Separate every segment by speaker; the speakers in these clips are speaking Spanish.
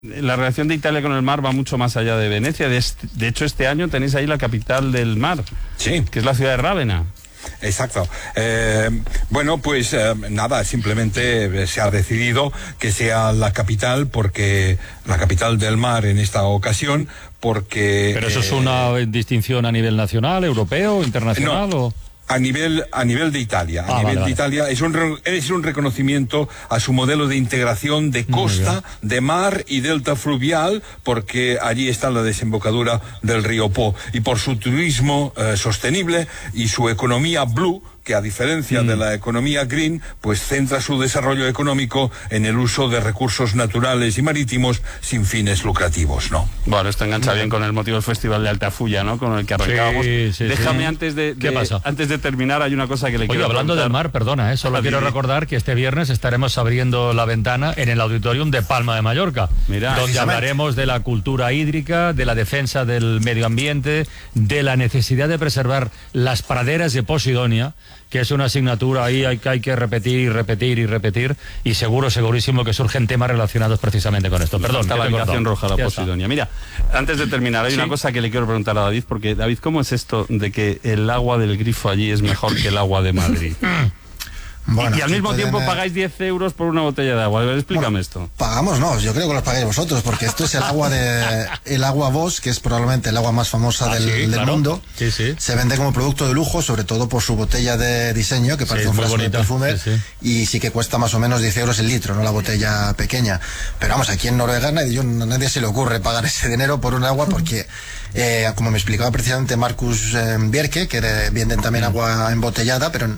Speaker 1: La relación de Italia con el mar va mucho más allá de Venecia. De hecho, este año tenéis ahí la capital del mar,
Speaker 2: sí,
Speaker 1: que es la ciudad de Rávena.
Speaker 2: Exacto. Bueno, pues nada, simplemente se ha decidido que sea la capital, porque la capital del mar en esta ocasión, porque...
Speaker 3: ¿Pero eso es una distinción a nivel nacional, europeo, internacional
Speaker 2: no.
Speaker 3: o...?
Speaker 2: A nivel de Italia.
Speaker 3: Vale.
Speaker 2: De Italia es un reconocimiento a su modelo de integración de costa, de mar y delta fluvial, porque allí está la desembocadura del río Po, y por su turismo sostenible y su economía blue, que a diferencia de la economía green, pues centra su desarrollo económico en el uso de recursos naturales y marítimos sin fines lucrativos, ¿no?
Speaker 1: Bueno, esto engancha bien con el motivo del Festival de Altafulla, ¿no? Con el que arrancábamos.
Speaker 3: Sí,
Speaker 1: Déjame,
Speaker 3: sí. ¿Qué pasa?
Speaker 1: Antes de terminar, hay una cosa que le quiero
Speaker 3: hablando
Speaker 1: preguntar.
Speaker 3: del mar, perdona, solo quiero recordar que este viernes estaremos abriendo la ventana en el Auditorium de Palma de Mallorca, donde hablaremos de la cultura hídrica, de la defensa del medio ambiente, de la necesidad de preservar las praderas de Posidonia, que es una asignatura ahí hay que repetir, y segurísimo que surgen temas relacionados precisamente con esto. Perdón,
Speaker 1: está la habitación roja, la Posidonia. Mira, antes de terminar, hay una cosa que le quiero preguntar a David, porque David, ¿cómo es esto de que el agua del grifo allí es mejor que el agua de Madrid?
Speaker 4: Bueno,
Speaker 1: y al mismo tiempo pagáis 10 euros por una botella de agua. A ver, explícame esto.
Speaker 4: Pagamos, no, yo creo que los pagáis vosotros, porque esto es el agua Bosch, que es probablemente el agua más famosa del mundo.
Speaker 3: Sí.
Speaker 4: Se vende como producto de lujo, sobre todo por su botella de diseño, que parece un frasco de perfume, y sí que cuesta más o menos 10 euros el litro, no la botella pequeña. Pero vamos, aquí en Noruega nadie se le ocurre pagar ese dinero por un agua, porque como me explicaba precisamente Marcus Bjerke, que venden también agua embotellada, pero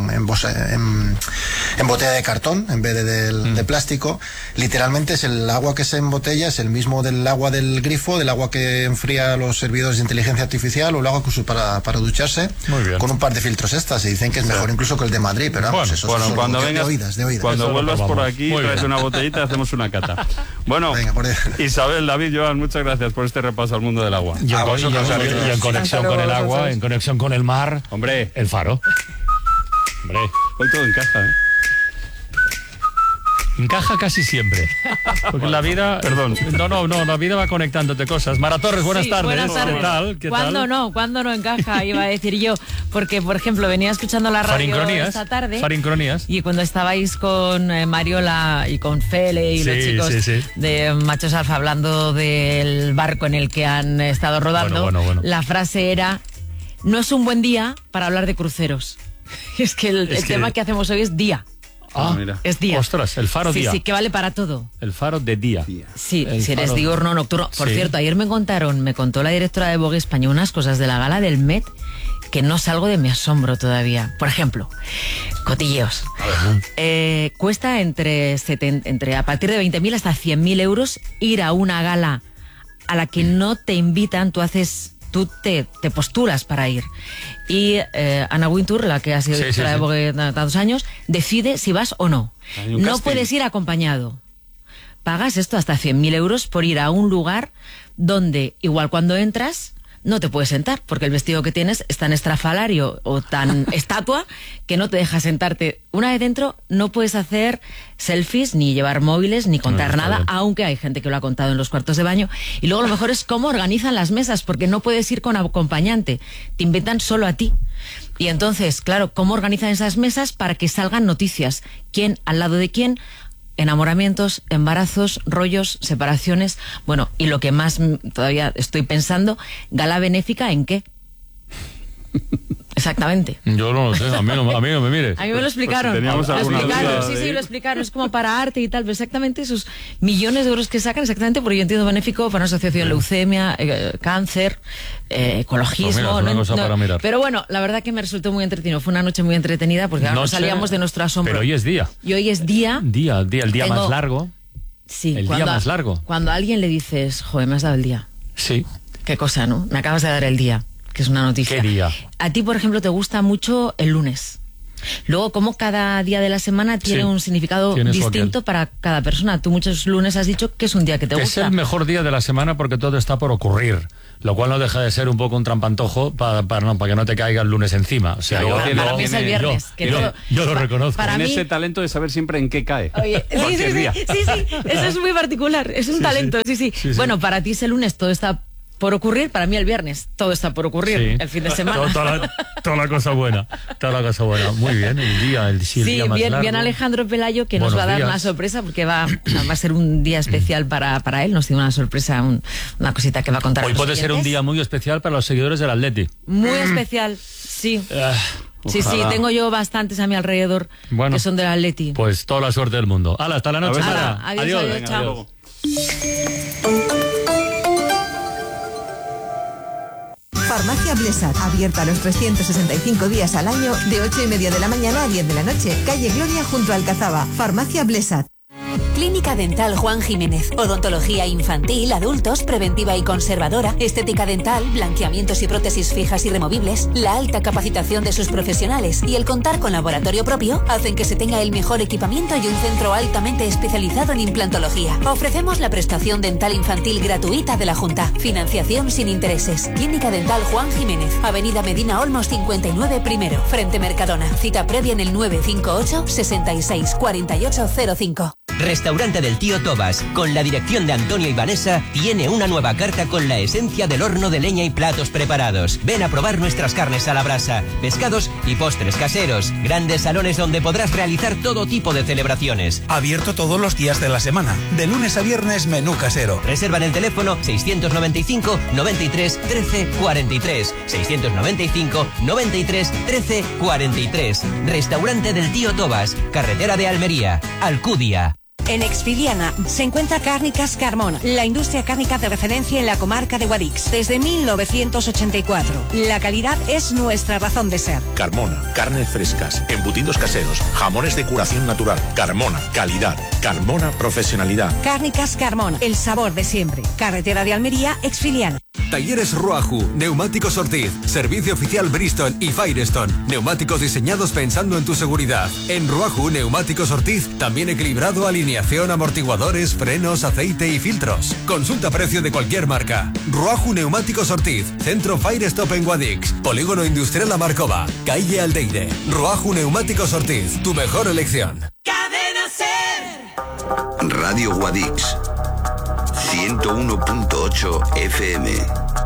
Speaker 4: en botella de cartón en vez de plástico. Literalmente es el agua que se embotella, es el mismo del agua del grifo, del agua que enfría los servidores de inteligencia artificial, o el agua que usa para ducharse, con un par de filtros extras, y dicen que es mejor incluso que el de Madrid, pero vamos, eso son
Speaker 1: cuando
Speaker 4: de
Speaker 1: vengas,
Speaker 4: oídas.
Speaker 1: Cuando vuelvas por aquí, traes una botellita y hacemos una cata. Bueno, Isabel, David, Joan, muchas gracias por este repaso al mundo del agua.
Speaker 3: Y en conexión con el agua, en conexión con el mar,
Speaker 1: hombre,
Speaker 3: el faro. Hombre,
Speaker 1: hoy todo encaja, ¿eh?
Speaker 3: Encaja casi siempre. Porque la vida...
Speaker 1: Perdón.
Speaker 3: No, la vida va conectándote cosas. Mara Torres, buenas tardes.
Speaker 5: Buenas tardes.
Speaker 3: ¿Qué
Speaker 5: tal? ¿Cuándo no encaja? Iba a decir yo. Porque, por ejemplo, venía escuchando la radio esta tarde.
Speaker 3: Farincronías.
Speaker 5: Y cuando estabais con Mariola y con Fele y los chicos de Machos Alfa hablando del barco en el que han estado rodando,
Speaker 3: bueno.
Speaker 5: La frase era: no es un buen día para hablar de cruceros. Es que el tema que hacemos hoy es día.
Speaker 1: Mira.
Speaker 5: Es día.
Speaker 3: Ostras, el faro día.
Speaker 5: Sí, que vale para todo.
Speaker 3: El faro de día.
Speaker 5: Sí, si eres diurno, nocturno. Por cierto, ayer me contó la directora de Vogue España unas cosas de la gala del Met que no salgo de mi asombro todavía. Por ejemplo, cotilleos. Cuesta entre a partir de 20.000 hasta 100.000 euros ir a una gala a la que no te invitan, tú te postulas para ir. Y Anna Wintour, la que ha sido directora de Vogue tantos años, decide si vas o no. No puedes ir acompañado. Pagas esto hasta 100.000 euros por ir a un lugar donde, igual cuando entras, no te puedes sentar, porque el vestido que tienes es tan estrafalario o tan estatua que no te deja sentarte. Una vez dentro no puedes hacer selfies, ni llevar móviles, ni contar nada, aunque hay gente que lo ha contado en los cuartos de baño. Y luego lo mejor es cómo organizan las mesas, porque no puedes ir con acompañante, te invitan solo a ti. Y entonces, claro, ¿cómo organizan esas mesas para que salgan noticias? ¿Quién al lado de quién? Enamoramientos, embarazos, rollos, separaciones. Bueno, y lo que más todavía estoy pensando, ¿gala benéfica en qué? Exactamente.
Speaker 3: Yo no lo sé, a mí no me mires.
Speaker 5: A mí me lo explicaron. Sí, lo explicaron. Es como para arte y tal, pero exactamente esos millones de euros que sacan, exactamente, porque yo entiendo benéfico para una asociación leucemia, cáncer, ecologismo.
Speaker 3: Pues mira, para mirar.
Speaker 5: Pero bueno, la verdad que me resultó muy entretenido. Fue una noche muy entretenida porque ahora salíamos de nuestro asombro.
Speaker 3: Pero hoy es día.
Speaker 5: Y hoy es día.
Speaker 3: El día más largo.
Speaker 5: Sí,
Speaker 3: el día más largo.
Speaker 5: Cuando a alguien le dices, joder, me has dado el día.
Speaker 3: Sí.
Speaker 5: Qué cosa, ¿no? Me acabas de dar el día. Que es una noticia.
Speaker 3: ¿Qué día?
Speaker 5: A ti, por ejemplo, te gusta mucho el lunes. Luego, como cada día de la semana tiene un significado distinto para cada persona. Tú muchos lunes has dicho que es un día que te gusta.
Speaker 3: Es el mejor día de la semana porque todo está por ocurrir, lo cual no deja de ser un poco un trampantojo para que no te caiga el lunes encima. O sea,
Speaker 5: para mí es el viernes.
Speaker 3: Yo lo reconozco.
Speaker 1: Para mí, ese talento de saber siempre en qué cae.
Speaker 5: Oye, sí, eso es muy particular. Es un talento, sí. Bueno, para ti ese lunes todo está por ocurrir, para mí el viernes todo está por ocurrir, el fin de semana.
Speaker 3: Toda la cosa buena, muy bien, el día más largo.
Speaker 5: Bien Alejandro Pelayo, que nos va a dar una sorpresa, porque va a ser un día especial para él, nos tiene una sorpresa, una cosita que va a contar.
Speaker 3: Hoy puede ser un día muy especial para los seguidores del Atleti.
Speaker 5: Muy especial, sí. Sí, tengo yo bastantes a mi alrededor que son del Atleti.
Speaker 3: Pues toda la suerte del mundo. Hasta la noche.
Speaker 5: Adiós, chao.
Speaker 6: Farmacia Blesat, abierta los 365 días al año, de 8:30 de la mañana a 10 de la noche. Calle Gloria, junto a Alcazaba. Farmacia Blesat.
Speaker 7: Clínica Dental Juan Jiménez. Odontología infantil, adultos, preventiva y conservadora, estética dental, blanqueamientos y prótesis fijas y removibles. La alta capacitación de sus profesionales y el contar con laboratorio propio hacen que se tenga el mejor equipamiento y un centro altamente especializado en implantología. Ofrecemos la prestación dental infantil gratuita de la Junta. Financiación sin intereses. Clínica Dental Juan Jiménez. Avenida Medina Olmos 59 primero, frente Mercadona. Cita previa en el 958 66 4805.
Speaker 8: Restaurante del Tío Tobas, con la dirección de Antonio y Vanessa, tiene una nueva carta con la esencia del horno de leña y platos preparados. Ven a probar nuestras carnes a la brasa, pescados y postres caseros. Grandes salones donde podrás realizar todo tipo de celebraciones.
Speaker 9: Abierto todos los días de la semana. De lunes a viernes, menú casero.
Speaker 8: Reserva en el teléfono 695 93 13 43. 695 93 13 43. Restaurante del Tío Tobas, carretera de Almería, Alcudia.
Speaker 10: En Expiliana se encuentra Cárnicas Carmona, la industria cárnica de referencia en la comarca de Guadix, desde 1984. La calidad es nuestra razón de ser.
Speaker 11: Carmona, carnes frescas, embutidos caseros, jamones de curación natural. Carmona, calidad. Carmona, profesionalidad.
Speaker 10: Cárnicas Carmona, el sabor de siempre. Carretera de Almería, Expiliana.
Speaker 12: Talleres Ruaju, Neumáticos Ortiz, Servicio Oficial Bristol y Firestone. Neumáticos diseñados pensando en tu seguridad. En Ruaju, Neumáticos Ortiz, también equilibrado, alineación, amortiguadores, frenos, aceite y filtros. Consulta precio de cualquier marca. Ruaju Neumáticos Ortiz, Centro Firestop en Guadix, Polígono Industrial La Marcova, Calle Aldeire. Ruaju Neumáticos Ortiz, tu mejor elección.
Speaker 13: Cadena Ser. Radio Guadix, 101.8 FM.